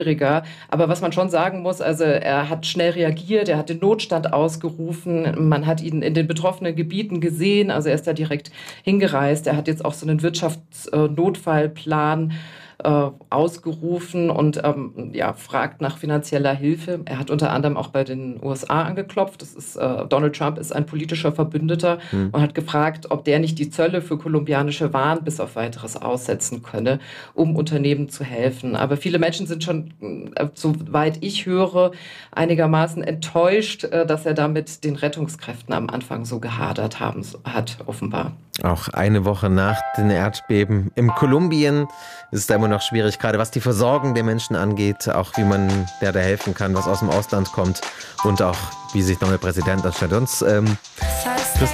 schwieriger. Aber was man schon sagen muss, also er hat schnell reagiert, er hat den Notstand ausgerufen, man hat ihn in den betroffenen Gebieten gesehen, also er ist da direkt hingereist, er hat jetzt auch so einen Wirtschaftsnotfallplan ausgerufen und fragt nach finanzieller Hilfe. Er hat unter anderem auch bei den USA angeklopft. Donald Trump ist ein politischer Verbündeter und hat gefragt, ob der nicht die Zölle für kolumbianische Waren bis auf Weiteres aussetzen könne, um Unternehmen zu helfen. Aber viele Menschen sind schon, soweit ich höre, einigermaßen enttäuscht, dass er da mit den Rettungskräften am Anfang so gehadert hat, offenbar. Auch eine Woche nach den Erdbeben in Kolumbien ist es da immer noch schwierig, gerade was die Versorgung der Menschen angeht, auch wie man da helfen kann, was aus dem Ausland kommt und auch wie sich noch der Präsident anstatt uns